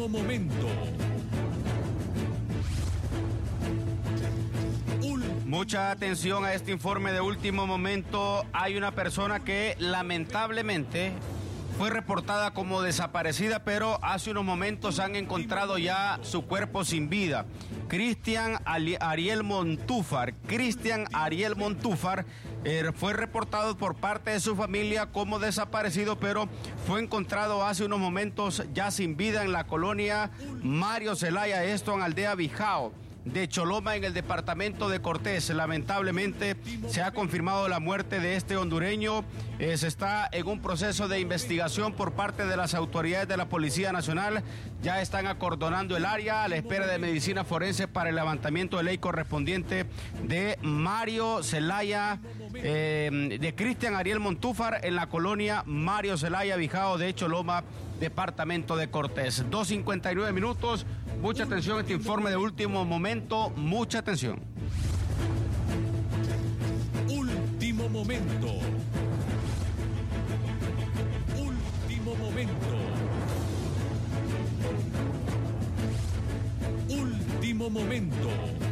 Último momento. Mucha atención a este informe de último momento. Hay una persona que lamentablemente fue reportada como desaparecida, pero hace unos momentos han encontrado ya su cuerpo sin vida. Cristian Ariel Montúfar fue reportado por parte de su familia como desaparecido, pero fue encontrado hace unos momentos ya sin vida en la colonia Mario Zelaya, esto en Aldea Bijao de Choloma, en el departamento de Cortés. Lamentablemente se ha confirmado la muerte de este hondureño. Se está en un proceso de investigación por parte de las autoridades de la Policía Nacional. Ya están acordonando el área a la espera de medicina forense para el levantamiento de ley correspondiente de Mario Zelaya, de Cristian Ariel Montúfar, en la colonia Mario Zelaya, Bijao de Choloma, departamento de Cortés. 2:59 minutos. Mucha atención a este informe de último momento. Mucha atención. Último momento. Último momento. Último momento.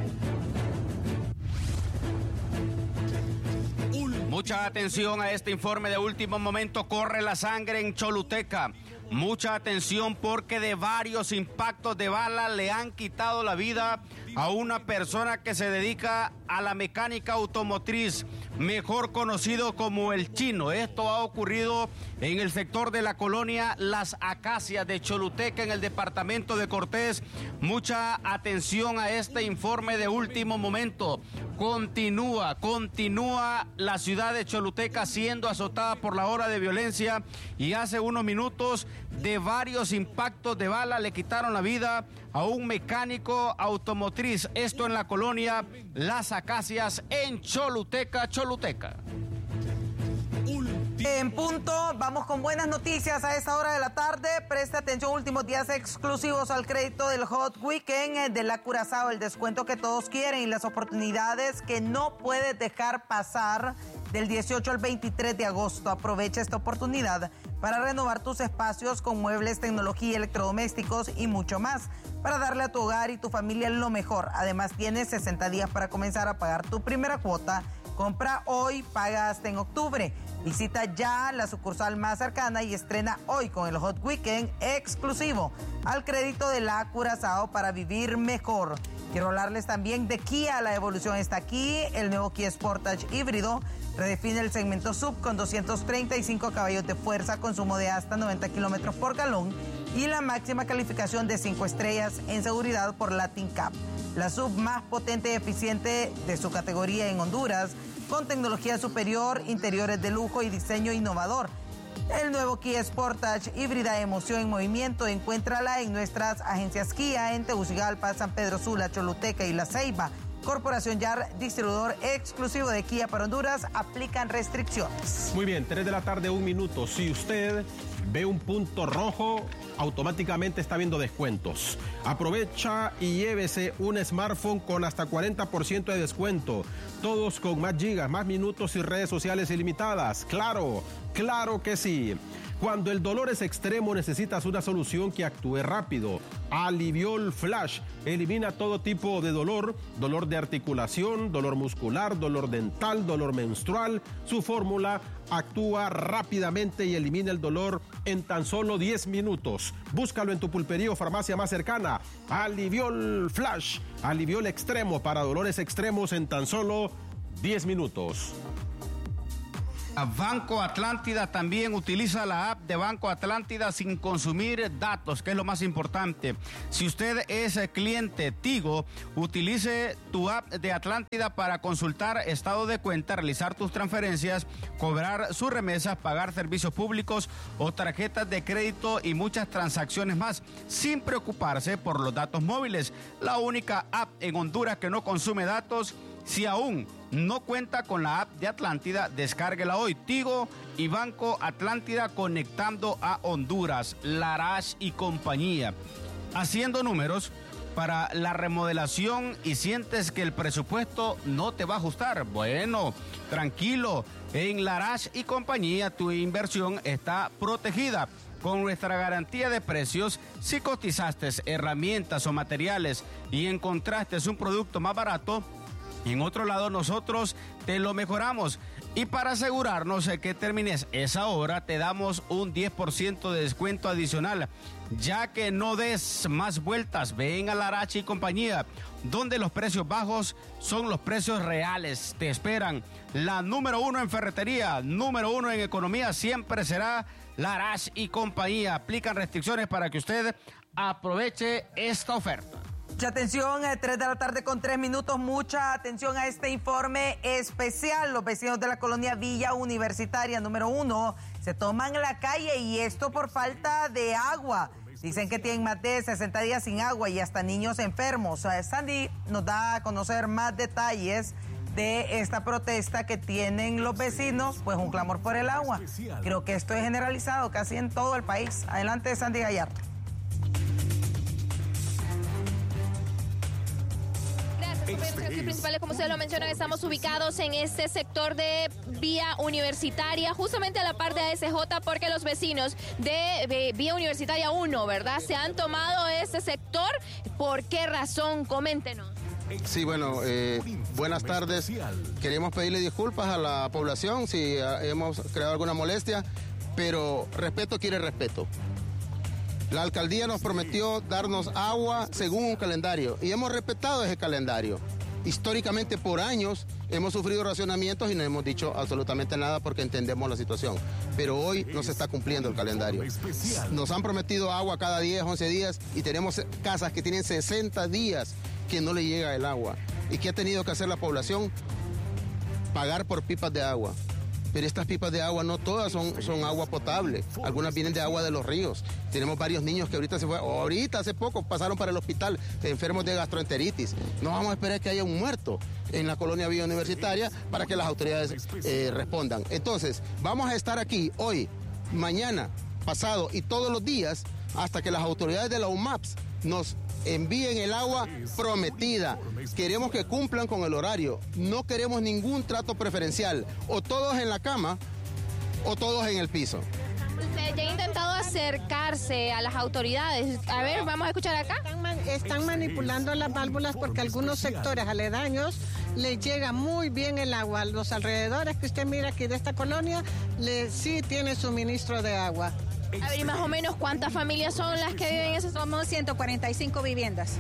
Mucha atención a este informe de último momento. Corre la sangre en Choluteca. Mucha atención porque de varios impactos de bala le han quitado la vida a una persona que se dedica a la mecánica automotriz, mejor conocido como el Chino. Esto ha ocurrido en el sector de la colonia Las Acacias de Choluteca, en el departamento de Cortés. Mucha atención a este informe de último momento. Continúa la ciudad de Choluteca siendo azotada por la ola de violencia, y hace unos minutos de varios impactos de bala le quitaron la vida a un mecánico automotriz. Esto en la colonia Las Acacias en Choluteca. En punto, vamos con buenas noticias a esta hora de la tarde. Presta atención, últimos días exclusivos al crédito del Hot Weekend de la Curazao, el descuento que todos quieren y las oportunidades que no puedes dejar pasar del 18 al 23 de agosto. Aprovecha esta oportunidad para renovar tus espacios con muebles, tecnología, electrodomésticos y mucho más, para darle a tu hogar y tu familia lo mejor. Además, tienes 60 días para comenzar a pagar tu primera cuota. Compra hoy, paga hasta en octubre. Visita ya la sucursal más cercana y estrena hoy con el Hot Weekend exclusivo al crédito de la Curazao para vivir mejor. Quiero hablarles también de Kia. La evolución está aquí. El nuevo Kia Sportage híbrido redefine el segmento SUV con 235 caballos de fuerza, consumo de hasta 90 kilómetros por galón y la máxima calificación de 5 estrellas en seguridad por LatinCap. La SUV más potente y eficiente de su categoría en Honduras, con tecnología superior, interiores de lujo y diseño innovador. El nuevo Kia Sportage híbrida, emoción en movimiento. Encuéntrala en nuestras agencias Kia en Tegucigalpa, San Pedro Sula, Choluteca y La Ceiba. Corporación YAR, distribuidor exclusivo de Kia para Honduras. Aplican restricciones. Muy bien, 3 de la tarde, 1 minuto. Si usted ve un punto rojo, automáticamente está viendo descuentos. Aprovecha y llévese un smartphone con hasta 40% de descuento. Todos con más gigas, más minutos y redes sociales ilimitadas. Claro que sí. Cuando el dolor es extremo, necesitas una solución que actúe rápido. Aliviol Flash elimina todo tipo de dolor de articulación, dolor muscular, dolor dental, dolor menstrual. Su fórmula actúa rápidamente y elimina el dolor en tan solo 10 minutos. Búscalo en tu pulpería o farmacia más cercana. Aliviol Flash, Aliviol extremo para dolores extremos en tan solo 10 minutos. Banco Atlántida también utiliza la app de Banco Atlántida sin consumir datos, que es lo más importante. Si usted es cliente Tigo, utilice tu app de Atlántida para consultar estado de cuenta, realizar tus transferencias, cobrar sus remesas, pagar servicios públicos o tarjetas de crédito y muchas transacciones más, sin preocuparse por los datos móviles. La única app en Honduras que no consume datos. Si aún no cuenta con la app de Atlántida, descárguela hoy. Tigo y Banco Atlántida, conectando a Honduras. Larash y compañía. Haciendo números para la remodelación y sientes que el presupuesto no te va a ajustar. Bueno, tranquilo. En Larash y compañía tu inversión está protegida. Con nuestra garantía de precios, si cotizaste herramientas o materiales y encontraste un producto más barato, en otro lado nosotros te lo mejoramos. Y para asegurarnos de que termines esa obra, te damos un 10% de descuento adicional. Ya que no des más vueltas, ven a Larache y compañía, donde los precios bajos son los precios reales. Te esperan. La número 1 en ferretería, número 1 en economía, siempre será Larache y compañía. Aplican restricciones para que usted aproveche esta oferta. Mucha atención, 3 de la tarde con 3 minutos, mucha atención a este informe especial. Los vecinos de la colonia Villa Universitaria número 1 se toman la calle y esto por falta de agua. Dicen que tienen más de 60 días sin agua y hasta niños enfermos. Sandy nos da a conocer más detalles de esta protesta que tienen los vecinos, pues un clamor por el agua. Creo que esto es generalizado casi en todo el país. Adelante, Sandy Gallardo. Principales, como ustedes lo mencionan, estamos ubicados en este sector de Vía Universitaria, justamente a la par de ASJ, porque los vecinos de Vía Universitaria 1, ¿verdad?, se han tomado este sector. ¿Por qué razón? Coméntenos. Sí, bueno, buenas tardes. Queremos pedirle disculpas a la población si hemos creado alguna molestia, pero respeto quiere respeto. La alcaldía nos prometió darnos agua según un calendario y hemos respetado ese calendario. Históricamente por años hemos sufrido racionamientos y no hemos dicho absolutamente nada porque entendemos la situación. Pero hoy no se está cumpliendo el calendario. Nos han prometido agua cada 10, 11 días y tenemos casas que tienen 60 días que no le llega el agua. ¿Y qué ha tenido que hacer la población? Pagar por pipas de agua. Pero estas pipas de agua no todas son agua potable. Algunas vienen de agua de los ríos. Tenemos varios niños que ahorita hace poco pasaron para el hospital enfermos de gastroenteritis. No vamos a esperar que haya un muerto en la colonia Villa Universitaria para que las autoridades respondan. Entonces, vamos a estar aquí hoy, mañana, pasado y todos los días hasta que las autoridades de la UMAPS nos envíen el agua prometida. Queremos que cumplan con el horario. No queremos ningún trato preferencial. O todos en la cama o todos en el piso. Usted ya ha intentado acercarse a las autoridades. A ver, vamos a escuchar acá. Están manipulando las válvulas porque algunos sectores aledaños les llega muy bien el agua. Los alrededores que usted mira aquí de esta colonia sí tiene suministro de agua. A ver, y más o menos, ¿cuántas familias son las que viven en esas? Somos 145 viviendas.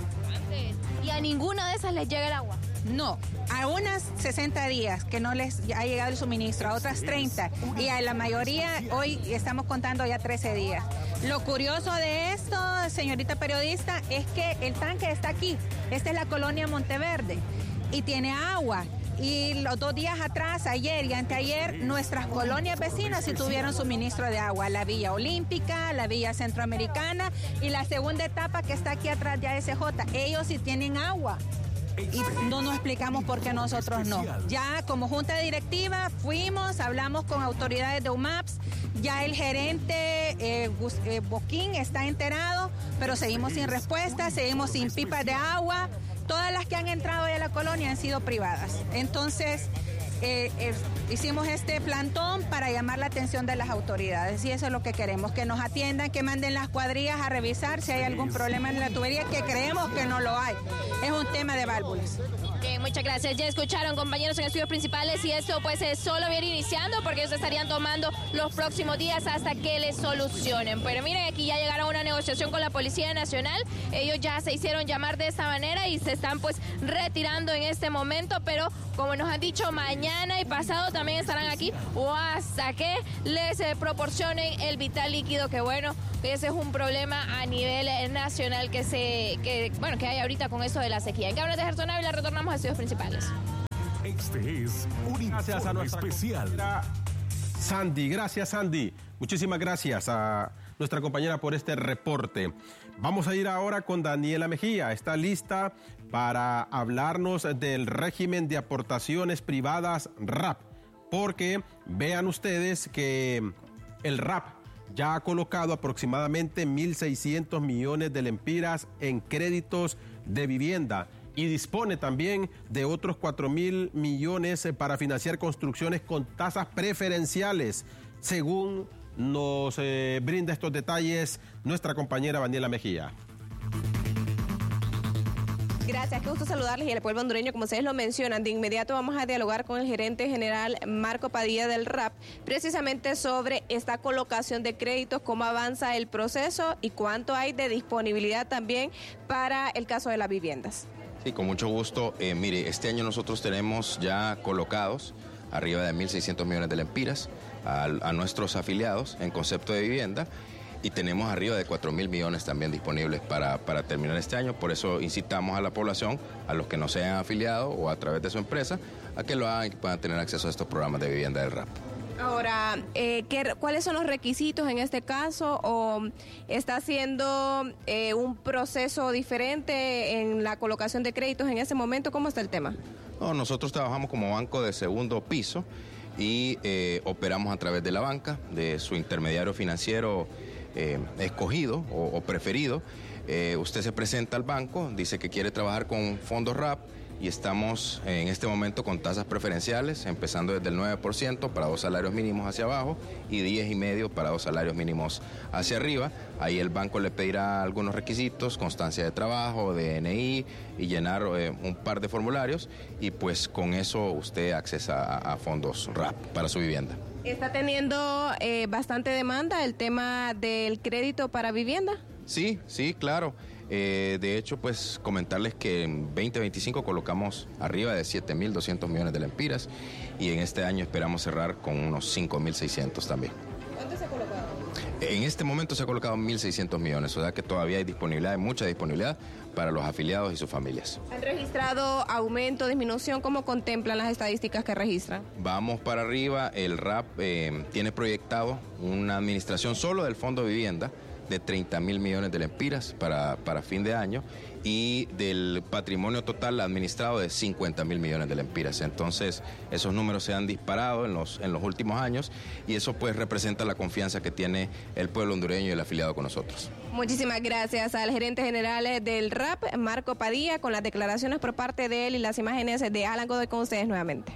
¿Y a ninguna de esas les llega el agua? No, a unas 60 días que no les ha llegado el suministro, a otras 30. Y a la mayoría hoy estamos contando ya 13 días. Lo curioso de esto, señorita periodista, es que el tanque está aquí. Esta es la colonia Monteverde y tiene agua. Y los 2 días atrás, ayer y anteayer, nuestras colonias vecinas sí tuvieron suministro de agua. La Villa Olímpica, la Villa Centroamericana y la segunda etapa que está aquí atrás de ASJ. Ellos sí tienen agua. Y no nos explicamos por qué nosotros no. Ya como junta directiva fuimos, hablamos con autoridades de UMAPS, ya el gerente Boquín está enterado, pero seguimos sin respuesta, seguimos sin pipas de agua. Todas las que han entrado a la colonia han sido privadas. Entonces, hicimos este plantón para llamar la atención de las autoridades y eso es lo que queremos, que nos atiendan, que manden las cuadrillas a revisar si hay algún problema en la tubería, que creemos que no lo hay. Es un tema de válvulas. Muchas gracias. Ya escucharon, compañeros, en estudios principales, y esto pues solo viene iniciando porque ellos estarían tomando los próximos días hasta que les solucionen. Pero miren, aquí ya llegaron a una negociación con la Policía Nacional. Ellos ya se hicieron llamar de esta manera y se están pues retirando en este momento, pero como nos han dicho, mañana y pasado también estarán aquí o hasta que les proporcionen el vital líquido, que bueno, ese es un problema a nivel nacional que hay ahorita con eso de la sequía. En Cámaras de Gerson Ávila retornamos a estudios principales. Este es un informe especial. Sandy, gracias Sandy. Muchísimas gracias a nuestra compañera por este reporte. Vamos a ir ahora con Daniela Mejía. Está lista para hablarnos del régimen de aportaciones privadas RAP. Porque vean ustedes que el RAP ya ha colocado aproximadamente 1.600 millones de lempiras en créditos de vivienda y dispone también de otros 4.000 millones para financiar construcciones con tasas preferenciales, según Nos brinda estos detalles nuestra compañera Daniela Mejía. Gracias, qué gusto saludarles y al pueblo hondureño, como ustedes lo mencionan. De inmediato vamos a dialogar con el gerente general Marco Padilla del RAP, precisamente sobre esta colocación de créditos, cómo avanza el proceso y cuánto hay de disponibilidad también para el caso de las viviendas. Sí, con mucho gusto. Mire, este año nosotros tenemos ya colocados arriba de 1.600 millones de lempiras a nuestros afiliados en concepto de vivienda. Y tenemos arriba de 4.000 millones también disponibles para terminar este año. Por eso incitamos a la población, a los que no sean afiliados o a través de su empresa, a que lo hagan y que puedan tener acceso a estos programas de vivienda del RAP. Ahora, ¿cuáles son los requisitos en este caso? ¿O está haciendo un proceso diferente en la colocación de créditos en ese momento? ¿Cómo está el tema? No, nosotros trabajamos como banco de segundo piso y operamos a través de la banca, de su intermediario financiero escogido o preferido. Usted se presenta al banco, dice que quiere trabajar con fondos RAP y estamos en este momento con tasas preferenciales, empezando desde el 9% para 2 salarios mínimos hacia abajo y 10,5% para 2 salarios mínimos hacia arriba. Ahí el banco le pedirá algunos requisitos, constancia de trabajo, DNI y llenar un par de formularios y pues con eso usted accesa a fondos RAP para su vivienda. ¿Está teniendo bastante demanda el tema del crédito para vivienda? Sí, claro. De hecho, pues comentarles que en 2025 colocamos arriba de 7.200 millones de lempiras y en este año esperamos cerrar con unos 5.600 también. ¿Cuánto se ha colocado? En este momento se ha colocado 1.600 millones, o sea que todavía hay disponibilidad, hay mucha disponibilidad para los afiliados y sus familias. ¿Han registrado aumento, disminución? ¿Cómo contemplan las estadísticas que registran? Vamos para arriba, el RAP tiene proyectado una administración solo del Fondo de Vivienda de 30.000 millones de lempiras para fin de año y del patrimonio total administrado de 50.000 millones de lempiras. Entonces, esos números se han disparado en los últimos años y eso pues representa la confianza que tiene el pueblo hondureño y el afiliado con nosotros. Muchísimas gracias al gerente general del RAP, Marco Padilla, con las declaraciones por parte de él y las imágenes de Alan Godoy con ustedes nuevamente.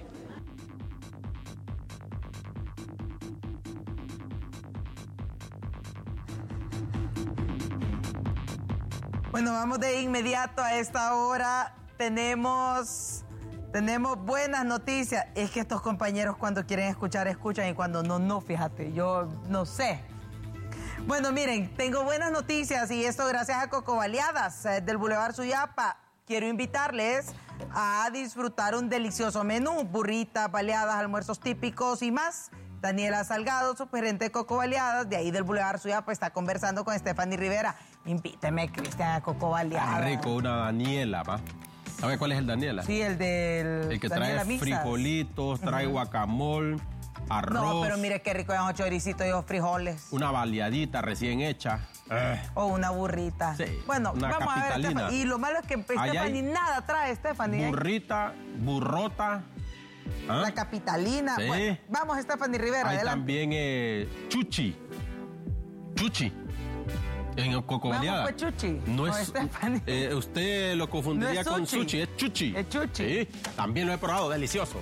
Bueno, vamos de inmediato a esta hora. Tenemos buenas noticias. Es que estos compañeros cuando quieren escuchar, escuchan y cuando no, fíjate, yo no sé. Bueno, miren, tengo buenas noticias y esto gracias a Coco Baleadas del Boulevard Suyapa. Quiero invitarles a disfrutar un delicioso menú, burritas, baleadas, almuerzos típicos y más. Daniela Salgado, subgerente de Coco Baleadas, de ahí del Boulevard Suyapa, está conversando con Stephanie Rivera. Invíteme, Cristian, a Coco Baleadas. Rico, una Daniela, ¿va? ¿Sabe cuál es el Daniela? Sí, el del... El que Daniela trae Mixas. Frijolitos, trae guacamole, arroz. No, pero mire qué rico, esos choricitos y los frijoles. Una baleadita recién hecha. O una burrita. Sí, bueno, una vamos capitalina. a ver, Stephanie. Y lo malo es que Stephanie nada trae, Stephanie. Burrita, burrota. La capitalina. Sí. Bueno, vamos, Stephanie Rivera, hay adelante. también chuchi. En Coco Baleada. Vamos, pues, chuchi. No con es, Stephanie. usted lo confundiría No es con sushi. sushi, es chuchi. Es chuchi. Sí, también lo he probado, delicioso.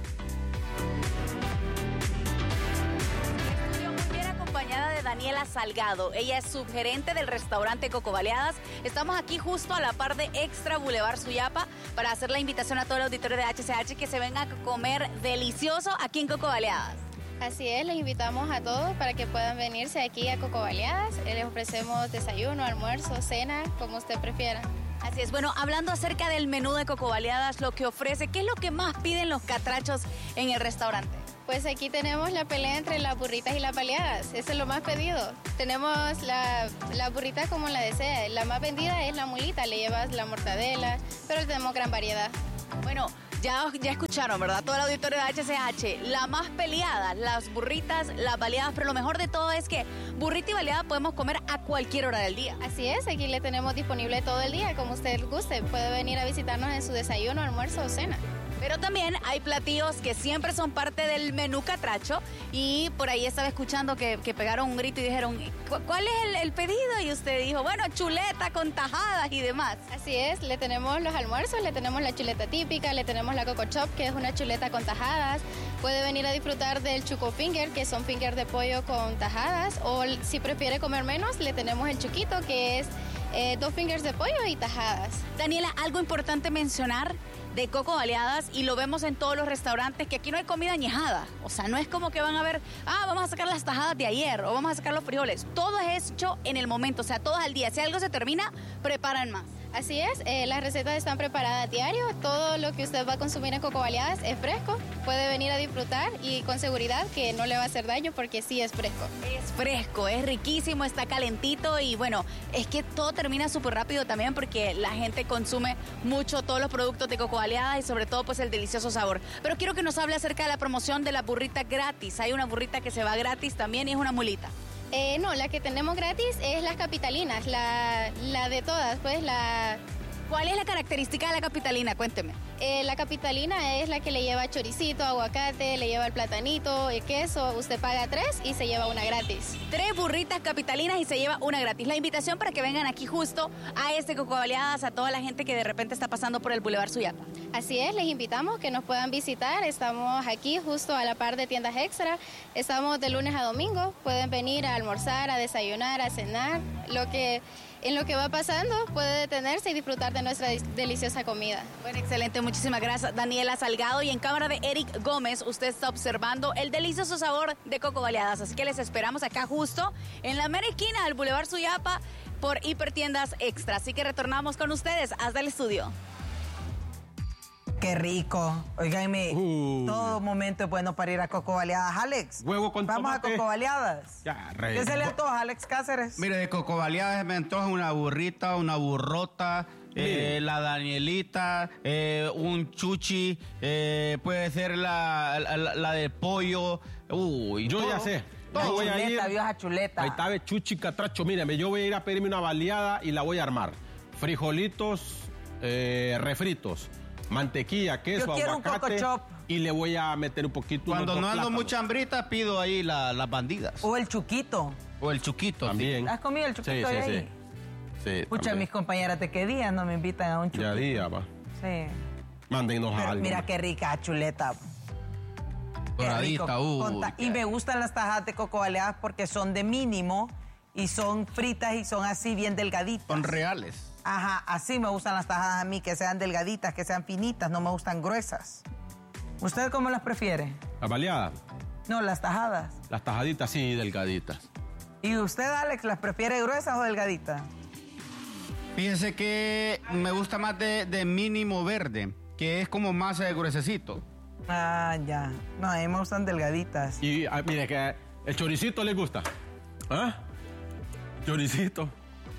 Acompañada de Daniela Salgado. Ella es subgerente del restaurante Coco Baleadas. Estamos aquí justo a la par de Extra Boulevard Suyapa para hacer la invitación a todo el auditorio de HCH que se venga a comer delicioso aquí en Coco Baleadas. Así es, les invitamos a todos para que puedan venirse aquí a Coco Baleadas. Les ofrecemos desayuno, almuerzo, cena, como usted prefiera. Así es, bueno, hablando acerca del menú de Coco Baleadas, lo que ofrece, ¿qué es lo que más piden los catrachos en el restaurante? Pues aquí tenemos la pelea entre las burritas y las baleadas, eso es lo más pedido. Tenemos la burrita como la desea, la más vendida es la mulita, le llevas la mortadela, pero tenemos gran variedad. Bueno, ya escucharon, ¿verdad? Todo el auditorio de HCH, la más peleada, las burritas, las baleadas, pero lo mejor de todo es que burrita y baleada podemos comer a cualquier hora del día. Así es, aquí le tenemos disponible todo el día, como usted guste, puede venir a visitarnos en su desayuno, almuerzo o cena. Pero también hay platillos que siempre son parte del menú catracho y por ahí estaba escuchando que pegaron un grito y dijeron, ¿cuál es el pedido? Y usted dijo, bueno, chuleta con tajadas y demás. Así es, le tenemos los almuerzos, le tenemos la chuleta típica, le tenemos la Coco Chop, que es una chuleta con tajadas, puede venir a disfrutar del chuco finger, que son finger de pollo con tajadas, o si prefiere comer menos, le tenemos el chuquito, que es 2 fingers de pollo y tajadas. Daniela, algo importante mencionar de Coco Baleadas, y lo vemos en todos los restaurantes, que aquí no hay comida añejada. O sea, no es como que van a ver, vamos a sacar las tajadas de ayer o vamos a sacar los frijoles. Todo es hecho en el momento, o sea, todo al día. Si algo se termina, preparan más. Así es, las recetas están preparadas a diario. Todo lo que usted va a consumir en Coco Baleadas es fresco. Puede venir a disfrutar y con seguridad que no le va a hacer daño porque sí es fresco. Es fresco, es riquísimo, está calentito y bueno, es que todo termina súper rápido también porque la gente consume mucho todos los productos de Coco Baleadas y sobre todo pues el delicioso sabor. Pero quiero que nos hable acerca de la promoción de la burrita gratis. Hay una burrita que se va gratis también y es una mulita. No, la que tenemos gratis es las capitalinas, la de todas, pues la... ¿Cuál es la característica de la capitalina? Cuénteme. La capitalina es la que le lleva choricito, aguacate, le lleva el platanito, el queso. Usted paga 3 y se lleva una gratis. 3 burritas capitalinas y se lleva una gratis. La invitación para que vengan aquí justo a este Coco Baleadas, a toda la gente que de repente está pasando por el Boulevard Suyapa. Así es, les invitamos que nos puedan visitar. Estamos aquí justo a la par de tiendas extra. Estamos de lunes a domingo. Pueden venir a almorzar, a desayunar, a cenar, en lo que va pasando, puede detenerse y disfrutar de nuestra deliciosa comida. Bueno, excelente, muchísimas gracias, Daniela Salgado. Y en cámara de Eric Gómez, usted está observando el delicioso sabor de Coco Baleadas. Así que les esperamos acá justo en la mera esquina del Boulevard Suyapa por Hipertiendas Extra. Así que retornamos con ustedes hasta el estudio. Qué rico. Óiganme, todo momento es bueno para ir a Coco Baleadas. Alex, huevo con vamos tomate. a Coco Baleadas. Ya, ¿Qué se le antoja, Alex Cáceres? Mire, de Coco Baleadas me antoja una burrita, una burrota, la Danielita, un chuchi, puede ser la de pollo. Uy, yo todo. ya sé. La Voy a chuleta, ir. vieja chuleta. Ahí está, chuchi, catracho. Míreme, yo voy a ir a pedirme una baleada y la voy a armar. Frijolitos refritos, mantequilla, queso, Yo quiero aguacate. un Coco Chop. Y le voy a meter un poquito. Cuando unos no dos ando plátanos. mucha hambrita, pido ahí las bandidas. O el chuquito. O el chuquito. También. ¿Has comido el chuquito de ahí? Sí, Escucha, también. mis compañeras de qué día no me invitan a un chuquito. Ya día, va. Sí. Mándennos Pero algo. mira qué rica chuleta. Qué rico. Doradita, Y me gustan las tajadas de Coco Baleadas porque son de mínimo y son fritas y son así bien delgaditas. Son reales. Ajá, así me gustan las tajadas a mí, que sean delgaditas, que sean finitas, no me gustan gruesas. ¿Usted cómo las prefiere? ¿La baleada? No, las tajadas. Las tajaditas, sí, delgaditas. ¿Y usted, Alex, las prefiere gruesas o delgaditas? Fíjese que me gusta más de mínimo verde, que es como más gruesecito. Ah, ya. No, a mí me gustan delgaditas. Y mire que el choricito le gusta. ¿Ah? Choricito.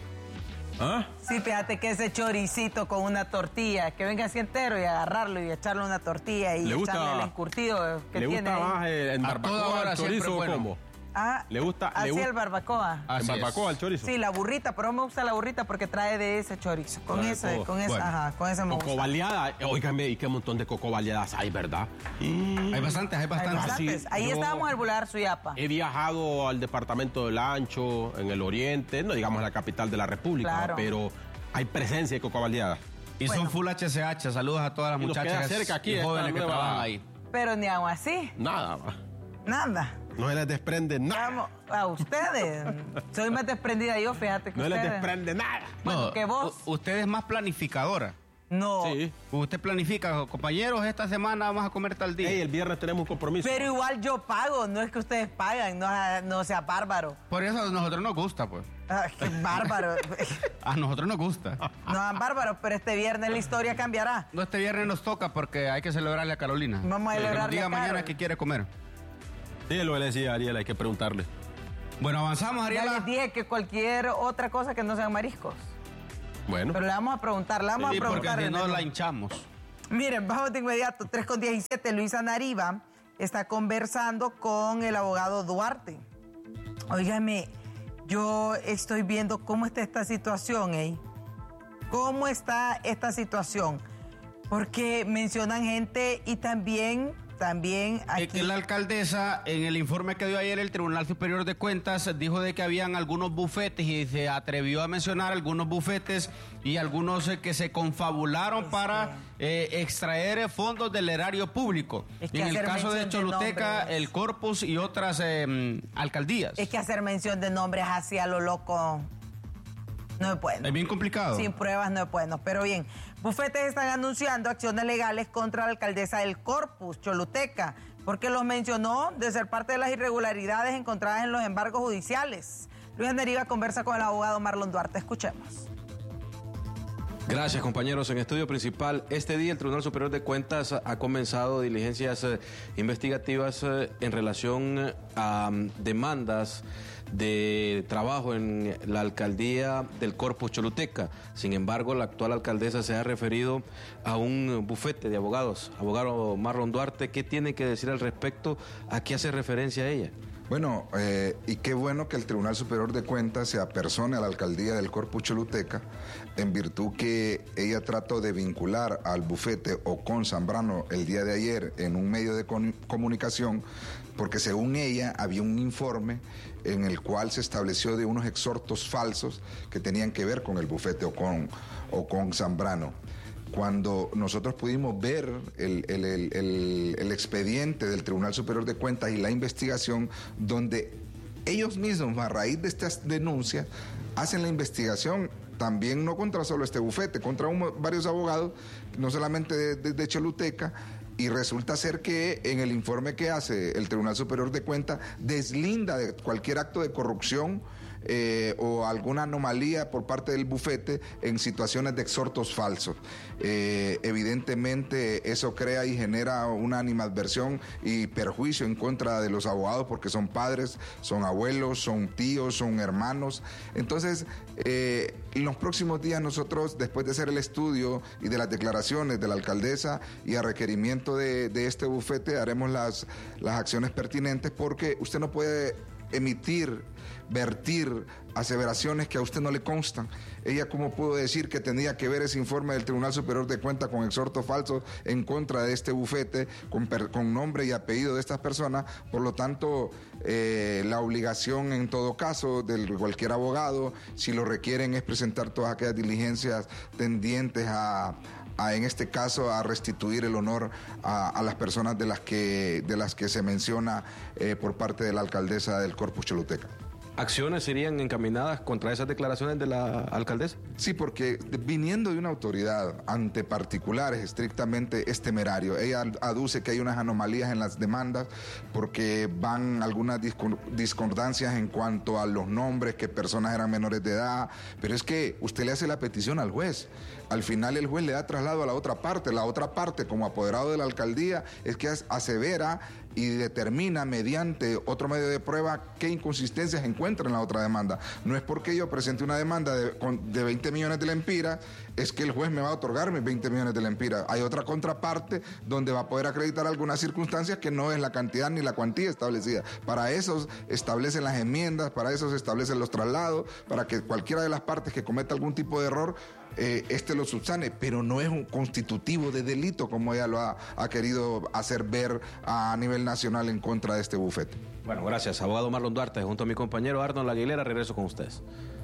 ¿Ah? Sí, fíjate que ese choricito con una tortilla, que venga así entero y agarrarlo y echarle una tortilla y ¿Le gusta- echarle el encurtido que ¿Le tiene gusta ahí. más en A toda barbacoa hora el siempre chorizo o bueno. cómo? Ah, ¿Le gusta? así el barbacoa. En Así es. barbacoa el chorizo. Sí, la burrita, pero me gusta la burrita porque trae de ese chorizo. Con ese, Barbacoa. con ese, Bueno. ajá, con ese me Coco gusta. baleada. Óigame, y qué montón de coco baleadas hay, ¿verdad? Hay bastantes, hay Hay bastantes. bastantes. sí, Ahí yo- estábamos en el Boulevard Suyapa. He viajado al departamento del Ancho, en el oriente, no digamos la capital de la República, Claro. pero hay presencia de coco baleada. Y Bueno. son full HCH. Saludos a todas las Y nos queda muchachas cerca aquí y esta jóvenes que nueva- trabajan ahí. Pero ni aún así, Nada, va. nada. No se les desprende nada. Vamos, a ustedes. Soy más desprendida yo, fíjate que No les ustedes. desprende nada. Bueno, que vos. Usted es más planificadora. No. Sí. Usted planifica, compañeros, esta semana vamos a comer tal día. Ey, el viernes tenemos un compromiso. Pero igual yo pago, no es que ustedes pagan, no sea bárbaro. Por eso a nosotros nos gusta, pues. Ay, qué bárbaro. A nosotros nos gusta. No sean bárbaros, pero este viernes la historia cambiará. No, este viernes nos toca porque hay que celebrarle a Carolina. Vamos a Que nos celebrarle diga a mañana Carol. qué quiere comer. Sí, lo que le decía a Ariel, hay que preguntarle. Bueno, avanzamos, Ya Ariela. les dije que cualquier otra cosa que no sean mariscos. Bueno. Pero le vamos a preguntar, Sí, porque preguntar. si el no menú. la hinchamos. Miren, vamos de inmediato, 3:17, Luisa Nariva está conversando con el abogado Duarte. Óigame, yo estoy viendo cómo está esta situación, ¿eh? ¿Cómo está esta situación? Porque mencionan gente y también también aquí... La alcaldesa, en el informe que dio ayer el Tribunal Superior de Cuentas, dijo de que habían algunos bufetes y se atrevió a mencionar algunos bufetes y algunos que se confabularon para extraer fondos del erario público. En el caso de Choluteca, el Corpus y otras alcaldías. Es que hacer mención de nombres así a lo loco no es bueno. Es bien complicado. Sin pruebas no es bueno. Pero bien, bufetes están anunciando acciones legales contra la alcaldesa del Corpus, Choluteca, porque los mencionó de ser parte de las irregularidades encontradas en los embargos judiciales. Luis Neriva conversa con el abogado Marlon Duarte. Escuchemos. Gracias, compañeros. En estudio principal, este día el Tribunal Superior de Cuentas ha comenzado diligencias investigativas en relación a demandas de trabajo en la alcaldía del Corpus Choluteca. Sin embargo, la actual alcaldesa se ha referido a un bufete de abogados. Abogado Marlon Duarte, ¿qué tiene que decir al respecto? ¿A qué hace referencia ella? Bueno, y qué bueno que el Tribunal Superior de Cuentas se apersone a la alcaldía del Corpus Choluteca, en virtud que ella trató de vincular al bufete Ocon Zambrano el día de ayer en un medio de comunicación, porque según ella había un informe en el cual se estableció de unos exhortos falsos que tenían que ver con el bufete Ocon Zambrano. Cuando nosotros pudimos ver el expediente del Tribunal Superior de Cuentas y la investigación, donde ellos mismos, a raíz de estas denuncias, hacen la investigación también no contra solo este bufete, contra varios abogados, no solamente de Choluteca, y resulta ser que en el informe que hace el Tribunal Superior de Cuentas deslinda de cualquier acto de corrupción o alguna anomalía por parte del bufete en situaciones de exhortos falsos. Evidentemente eso crea y genera una animadversión y perjuicio en contra de los abogados, porque son padres, son abuelos, son tíos, son hermanos. Entonces, en los próximos días nosotros, después de hacer el estudio y de las declaraciones de la alcaldesa y a requerimiento de este bufete, haremos las acciones pertinentes, porque usted no puede vertir aseveraciones que a usted no le constan. Ella, ¿cómo pudo decir que tenía que ver ese informe del Tribunal Superior de Cuentas con exhortos falsos en contra de este bufete, con nombre y apellido de estas personas? Por lo tanto, la obligación en todo caso de cualquier abogado, si lo requieren, es presentar todas aquellas diligencias tendientes en este caso, a restituir el honor a las personas de las que se menciona por parte de la alcaldesa del Corpus Choluteca. ¿Acciones serían encaminadas contra esas declaraciones de la alcaldesa? Sí, porque viniendo de una autoridad ante particulares estrictamente es temerario. Ella aduce que hay unas anomalías en las demandas porque van algunas discordancias en cuanto a los nombres, que personas eran menores de edad, pero es que usted le hace la petición al juez. Al final el juez le da traslado a la otra parte como apoderado de la alcaldía es que asevera y determina mediante otro medio de prueba qué inconsistencias encuentra en la otra demanda. No es porque yo presente una demanda de 20 millones de lempiras, es que el juez me va a otorgar mis 20 millones de lempiras. Hay otra contraparte donde va a poder acreditar algunas circunstancias que no es la cantidad ni la cuantía establecida. Para eso establecen las enmiendas, para eso se establecen los traslados, para que cualquiera de las partes que cometa algún tipo de error lo subsane, pero no es un constitutivo de delito como ella lo ha querido hacer ver a nivel nacional en contra de este bufete. Bueno, gracias, abogado Marlon Duarte. Junto a mi compañero Arnold Aguilera, regreso con ustedes.